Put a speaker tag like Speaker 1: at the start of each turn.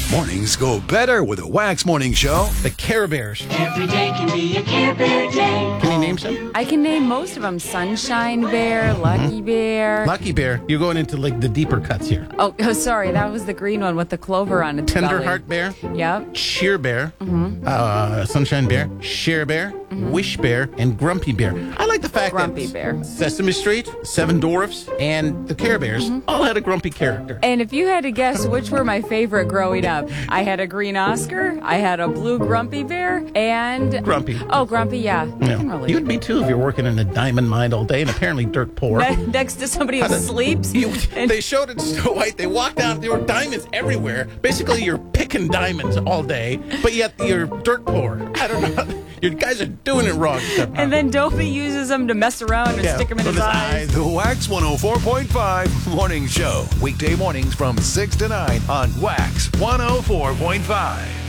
Speaker 1: Mornings go better with a Wax Morning Show.
Speaker 2: The Care Bears.
Speaker 3: Every day can be a Care Bear day.
Speaker 2: Can you name some?
Speaker 4: I can name most of them. Sunshine Bear, Lucky Bear.
Speaker 2: Lucky Bear. You're going into like the deeper cuts here.
Speaker 4: Oh, sorry. That was the green one with the clover on its
Speaker 2: Tender
Speaker 4: belly.
Speaker 2: Heart Bear.
Speaker 4: Yep.
Speaker 2: Cheer Bear. Sunshine Bear. Share Bear. Wish Bear. And Grumpy Bear. I like the fact
Speaker 4: Grumpy
Speaker 2: that
Speaker 4: Bear.
Speaker 2: Sesame Street, Seven Dwarfs, and the Care Bears all had a grumpy character.
Speaker 4: And if you had to guess which were my favorite growing up, I had a green Oscar, I had a blue Grumpy Bear, and...
Speaker 2: Grumpy.
Speaker 4: Oh, Grumpy, yeah. I
Speaker 2: Yeah.
Speaker 4: can relate.
Speaker 2: You'd be too if you're working in a diamond mine all day and apparently dirt poor.
Speaker 4: Next to somebody who sleeps.
Speaker 2: They showed it Snow White. They walked out. There were diamonds everywhere. Basically, you're picking diamonds all day, but yet you're dirt poor. I don't know. You guys are doing it wrong.
Speaker 4: And then Dopey uses them to mess around and stick them in his eyes.
Speaker 1: The Wax 104.5 Morning Show. Weekday mornings from 6 to 9 on Wax 104.5.